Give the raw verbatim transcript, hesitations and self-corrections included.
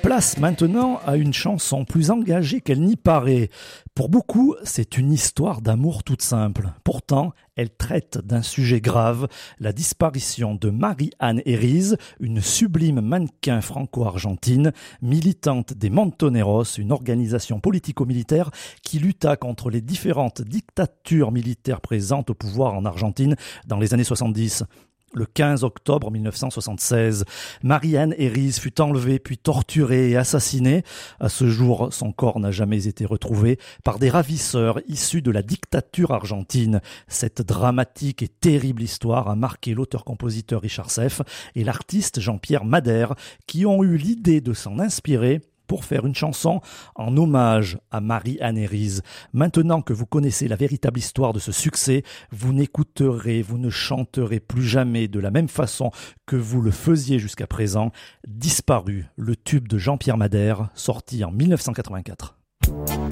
Place maintenant à une chanson plus engagée qu'elle n'y paraît. Pour beaucoup, c'est une histoire d'amour toute simple. Pourtant, elle traite d'un sujet grave, la disparition de Marie-Anne Herriz, une sublime mannequin franco-argentine, militante des Montoneros, une organisation politico-militaire qui lutta contre les différentes dictatures militaires présentes au pouvoir en Argentine dans les années soixante-dix. Le quinze octobre mille neuf cent soixante-seize, Marie-Anne Herriz fut enlevée puis torturée et assassinée. À ce jour, son corps n'a jamais été retrouvé par des ravisseurs issus de la dictature argentine. Cette dramatique et terrible histoire a marqué l'auteur-compositeur Richard Seff et l'artiste Jean-Pierre Madère qui ont eu l'idée de s'en inspirer pour faire une chanson en hommage à Marie-Anne Herriz. Maintenant que vous connaissez la véritable histoire de ce succès, vous n'écouterez, vous ne chanterez plus jamais de la même façon que vous le faisiez jusqu'à présent. Disparu, le tube de Jean-Pierre Madère, sorti en mille neuf cent quatre-vingt-quatre.